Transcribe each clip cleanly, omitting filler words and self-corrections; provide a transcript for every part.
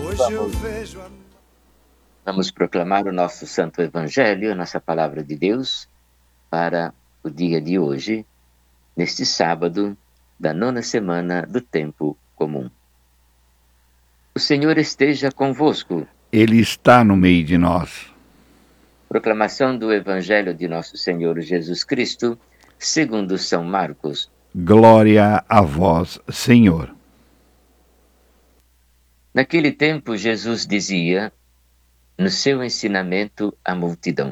Vamos proclamar o nosso Santo Evangelho, a nossa Palavra de Deus, para o dia de hoje, neste sábado da 9ª semana do Tempo Comum. O Senhor esteja convosco. Ele está no meio de nós. Proclamação do Evangelho de nosso Senhor Jesus Cristo, segundo São Marcos. Glória a vós, Senhor. Naquele tempo, Jesus dizia, no seu ensinamento à multidão: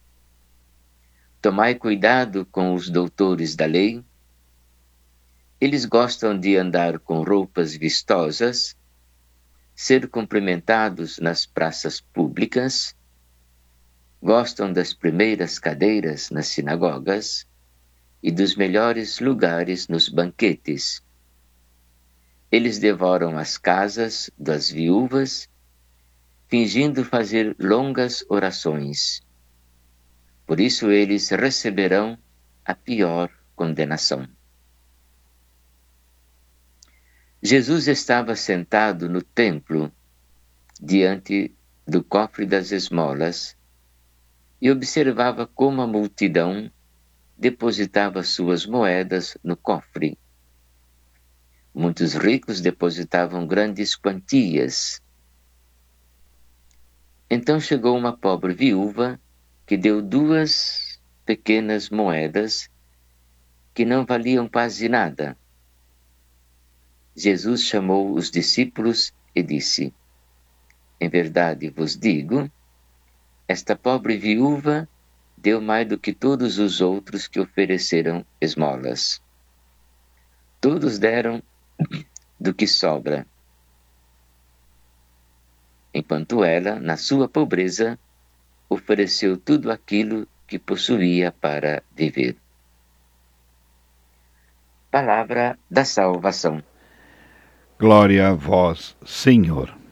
Tomai cuidado com os doutores da lei. Eles gostam de andar com roupas vistosas, ser cumprimentados nas praças públicas, gostam das primeiras cadeiras nas sinagogas e dos melhores lugares nos banquetes. Eles devoram as casas das viúvas, fingindo fazer longas orações. Por isso eles receberão a pior condenação. Jesus estava sentado no templo, diante do cofre das esmolas, e observava como a multidão depositava suas moedas no cofre. Muitos ricos depositavam grandes quantias. Então chegou uma pobre viúva que deu 2 pequenas moedas que não valiam quase nada. Jesus chamou os discípulos e disse: Em verdade vos digo, esta pobre viúva deu mais do que todos os outros que ofereceram esmolas. Todos deram do que sobra, enquanto ela, na sua pobreza, ofereceu tudo aquilo que possuía para viver. Palavra da salvação. Glória a vós, Senhor.